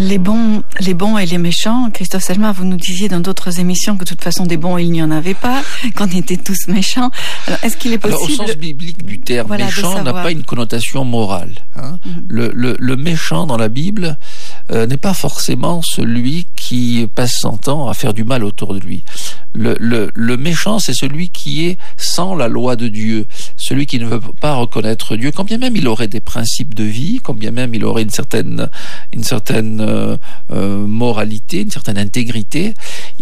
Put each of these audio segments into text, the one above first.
Les bons et les méchants. Christophe Selma, vous nous disiez dans d'autres émissions que de toute façon des bons il n'y en avait pas, qu'on était tous méchants. Alors, est-ce qu'il est possible... Alors, au sens biblique du terme, méchant n'a pas une connotation morale. Le méchant dans la Bible n'est pas forcément celui qui passe son temps à faire du mal autour de lui. Le méchant, c'est celui qui est sans la loi de Dieu, celui qui ne veut pas reconnaître Dieu, quand bien même il aurait des principes de vie, quand bien même il aurait une certaine moralité, une certaine intégrité.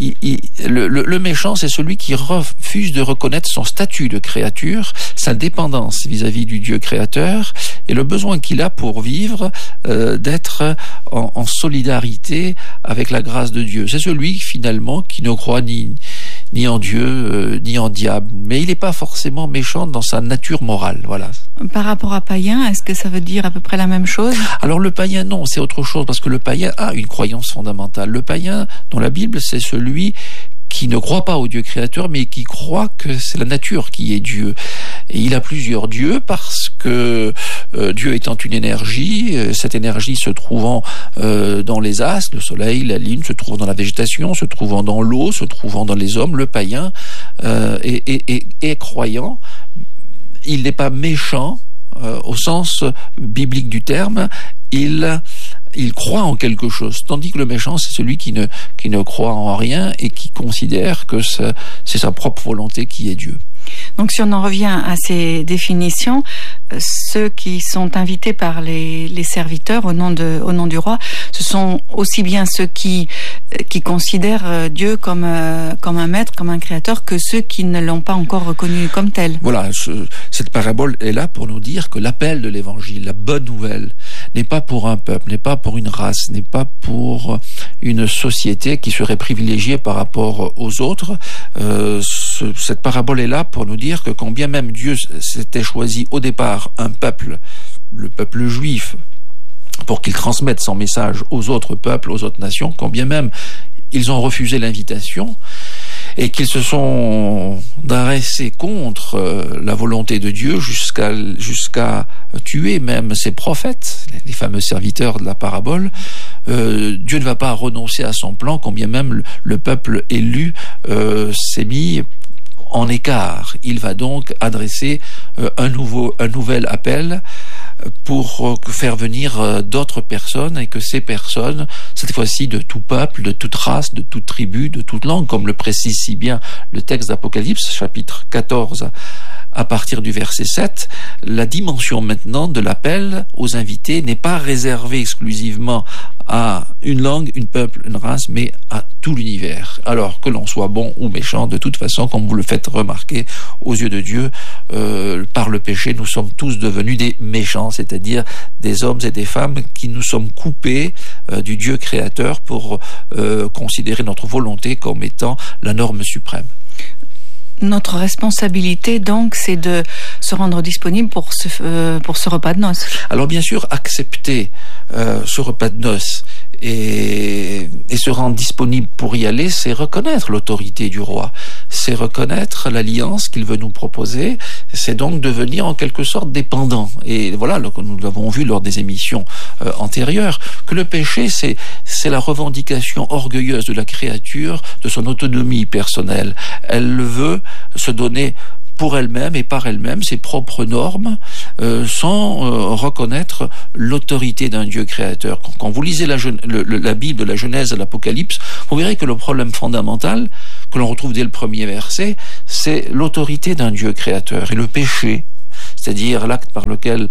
Le méchant, c'est celui qui refuse de reconnaître son statut de créature, sa dépendance vis-à-vis du Dieu créateur, et le besoin qu'il a pour vivre d'être en solidarité avec la grâce de Dieu. C'est celui finalement qui ne croit ni en Dieu, ni en diable. Mais il n'est pas forcément méchant dans sa nature morale. Voilà. Par rapport à païen, est-ce que ça veut dire à peu près la même chose ? Alors le païen, non, c'est autre chose, parce que le païen a une croyance fondamentale. Le païen, dans la Bible, c'est celui qui ne croit pas au Dieu créateur, mais qui croit que c'est la nature qui est Dieu. Et il a plusieurs dieux parce que Dieu étant une énergie, cette énergie se trouvant dans les astres, le soleil, la lune, se trouvant dans la végétation, se trouvant dans l'eau, se trouvant dans les hommes, le païen est croyant. Il n'est pas méchant au sens biblique du terme. Il croit en quelque chose, tandis que le méchant, c'est celui qui ne croit en rien et qui considère que c'est sa propre volonté qui est Dieu. Donc si on en revient à ces définitions, ceux qui sont invités par les serviteurs au nom du roi, ce sont aussi bien ceux qui considèrent Dieu comme un maître, comme un créateur, que ceux qui ne l'ont pas encore reconnu comme tel. Voilà, cette parabole est là pour nous dire que l'appel de l'évangile, la bonne nouvelle, n'est pas pour un peuple, n'est pas pour une race, n'est pas pour une société qui serait privilégiée par rapport aux autres. Cette parabole est là pour nous dire que quand bien même Dieu s'était choisi au départ un peuple, le peuple juif, pour qu'il transmette son message aux autres peuples, aux autres nations, quand bien même ils ont refusé l'invitation et qu'ils se sont dressés contre la volonté de Dieu jusqu'à tuer même ses prophètes, les fameux serviteurs de la parabole, Dieu ne va pas renoncer à son plan quand bien même le peuple élu s'est mis en écart. Il va donc adresser un nouvel appel pour faire venir d'autres personnes, et que ces personnes, cette fois-ci de tout peuple, de toute race, de toute tribu, de toute langue, comme le précise si bien le texte d'Apocalypse, chapitre 14, à partir du verset 7, la dimension maintenant de l'appel aux invités n'est pas réservée exclusivement à une langue, un peuple, une race, mais à tout l'univers. Alors que l'on soit bon ou méchant, de toute façon, comme vous le faites remarquer, aux yeux de Dieu, par le péché, nous sommes tous devenus des méchants, c'est-à-dire des hommes et des femmes qui nous sommes coupés du Dieu créateur pour considérer notre volonté comme étant la norme suprême. Notre responsabilité, donc, c'est de se rendre disponible pour ce repas de noces. Alors, bien sûr, accepter ce repas de noces et se rendre disponible pour y aller, c'est reconnaître l'autorité du roi, c'est reconnaître l'alliance qu'il veut nous proposer, c'est donc devenir en quelque sorte dépendant. Et voilà, nous l'avons vu lors des émissions antérieures, que le péché, c'est la revendication orgueilleuse de la créature de son autonomie personnelle. Elle veut se donner pour elle-même et par elle-même ses propres normes sans reconnaître l'autorité d'un Dieu créateur. Quand vous lisez la Bible, de la Genèse à l'Apocalypse, vous verrez que le problème fondamental que l'on retrouve dès le premier verset, c'est l'autorité d'un Dieu créateur et le péché, c'est-à-dire l'acte par lequel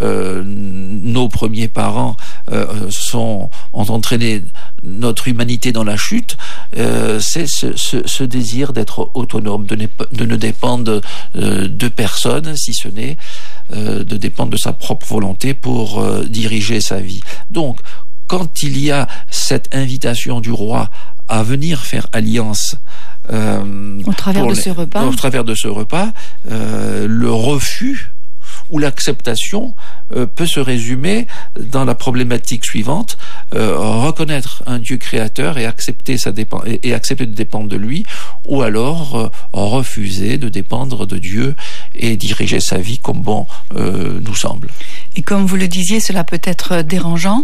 nos premiers parents ont entraîné notre humanité dans la chute, c'est ce désir d'être autonome, de ne dépendre de personne, si ce n'est de dépendre de sa propre volonté pour diriger sa vie. Donc, quand il y a cette invitation du roi à venir faire alliance au travers de ce repas, le refus où l'acceptation peut se résumer dans la problématique suivante: reconnaître un Dieu créateur et accepter accepter de dépendre de lui, ou alors refuser de dépendre de Dieu et diriger sa vie comme bon nous semble. Et comme vous le disiez, cela peut être dérangeant,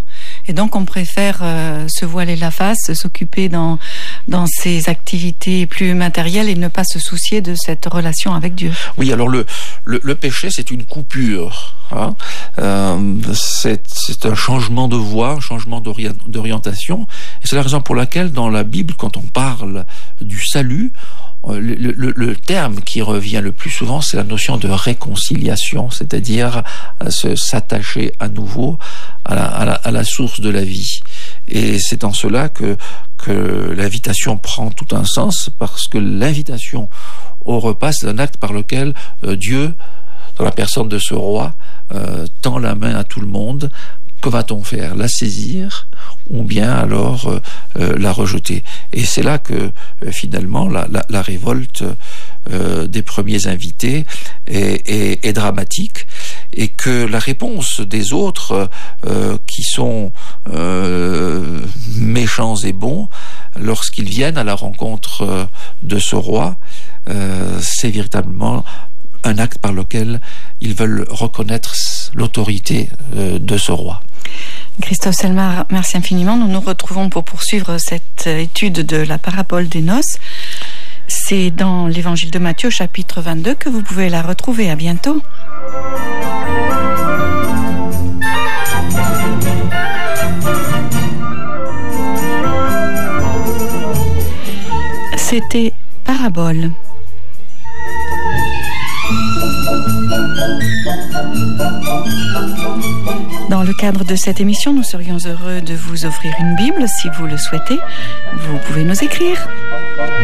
Et donc on préfère se voiler la face, s'occuper dans ses activités plus matérielles et ne pas se soucier de cette relation avec Dieu. Oui, alors le péché, c'est une coupure. Hein. C'est un changement de voie, un changement d'orientation. Et c'est la raison pour laquelle dans la Bible, quand on parle du salut, le terme qui revient le plus souvent, c'est la notion de réconciliation, c'est-à-dire s'attacher à nouveau à la source de la vie. Et c'est en cela que l'invitation prend tout un sens, parce que l'invitation au repas, c'est un acte par lequel Dieu, dans la personne de ce roi, tend la main à tout le monde. Que va-t-on faire? La saisir ou bien alors la rejeter? Et c'est là que finalement la révolte des premiers invités est dramatique, et que la réponse des autres qui sont méchants et bons, lorsqu'ils viennent à la rencontre de ce roi, c'est véritablement un acte par lequel ils veulent reconnaître l'autorité de ce roi. Christophe Selmar, merci infiniment. Nous nous retrouvons pour poursuivre cette étude de la parabole des noces. C'est dans l'évangile de Matthieu, chapitre 22, que vous pouvez la retrouver. À bientôt. C'était Parabole. Dans le cadre de cette émission, nous serions heureux de vous offrir une Bible. Si vous le souhaitez, vous pouvez nous écrire.